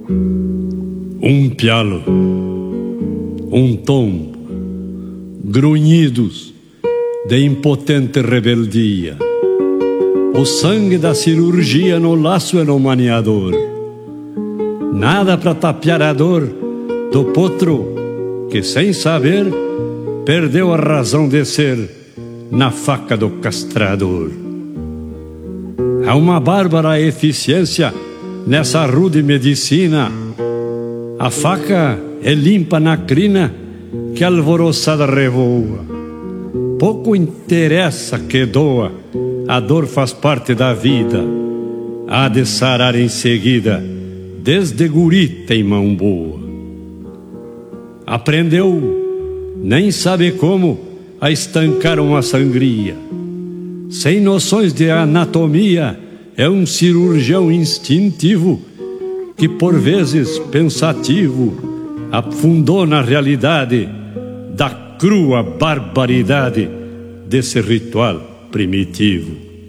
Um pialo, um tombo, grunhidos de impotente rebeldia, o sangue da cirurgia no laço e no maniador. Nada para tapear a dor do potro que, sem saber, perdeu a razão de ser na faca do castrador. Há uma bárbara eficiência nessa rude medicina. A faca é limpa na crina que alvoroçada revoa. Pouco interessa que doa, a dor faz parte da vida. Há de sarar em seguida, desde guri tem mão boa. Aprendeu, nem sabe como, a estancar uma sangria. Sem noções de anatomia, é um cirurgião instintivo que, por vezes pensativo, afundou na realidade da crua barbaridade desse ritual primitivo.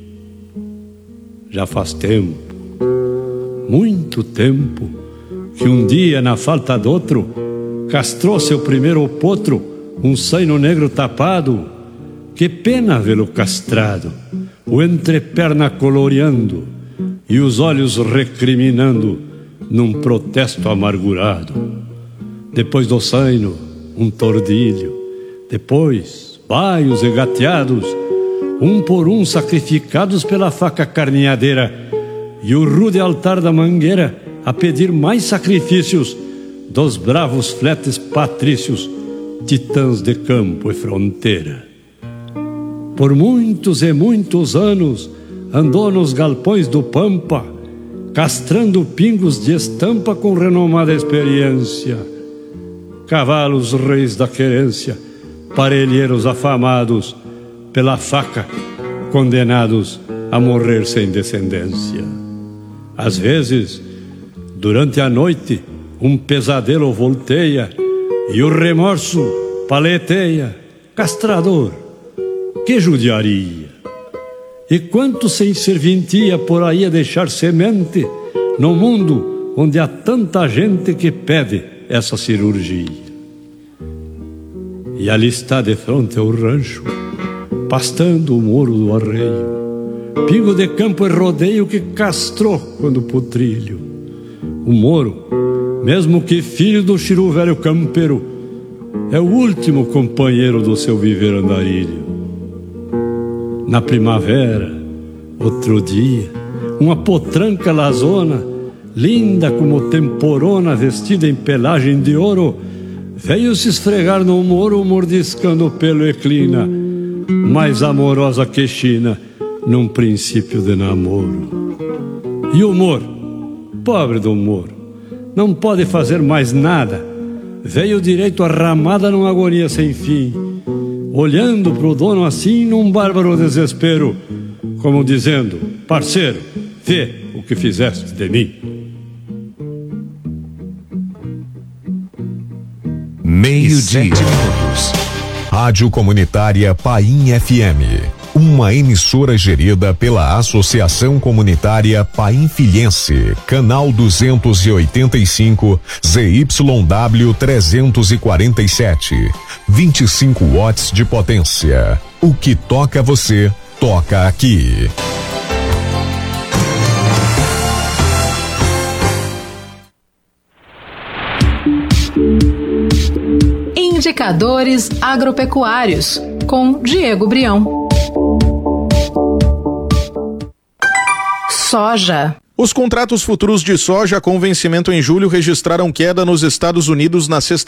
Já faz tempo, muito tempo, que um dia, na falta de outro, castrou seu primeiro potro, um saino negro tapado. Que pena vê-lo castrado, o entreperna coloreando e os olhos recriminando num protesto amargurado. Depois do saino, um tordilho, depois baios e gateados, um por um sacrificados pela faca carneadeira, e o rude altar da mangueira a pedir mais sacrifícios dos bravos fletes patrícios, titãs de campo e fronteira. Por muitos e muitos anos andou nos galpões do Pampa, castrando pingos de estampa com renomada experiência. Cavalos reis da querência, parelheiros afamados pela faca, condenados a morrer sem descendência. Às vezes, durante a noite, um pesadelo volteia e o remorso paleteia. Castrador, que judiaria! E quanto sem serventia por aí a deixar semente no mundo onde há tanta gente que pede essa cirurgia. E ali está de frente ao rancho, pastando o moro do arreio, pingo de campo e rodeio que castrou quando putrilho. O moro, mesmo que filho do chiru velho campeiro, é o último companheiro do seu viver andarilho. Na primavera, outro dia, uma potranca lazona, linda como temporona, vestida em pelagem de ouro, veio se esfregar no moro, mordiscando o pelo e clina, mais amorosa que China, num princípio de namoro. E o moro, pobre do moro, não pode fazer mais nada, veio direito a ramada numa agonia sem fim, olhando pro dono assim num bárbaro desespero, como dizendo: parceiro, vê o que fizeste de mim. Meio-dia. Rádio Comunitária Paim FM. Uma emissora gerida pela Associação Comunitária Painfilhense, canal 285, ZYW 347, 25 watts de potência. O que toca você, toca aqui. Indicadores agropecuários, com Diego Brião. Soja. Os contratos futuros de soja com vencimento em julho registraram queda nos Estados Unidos na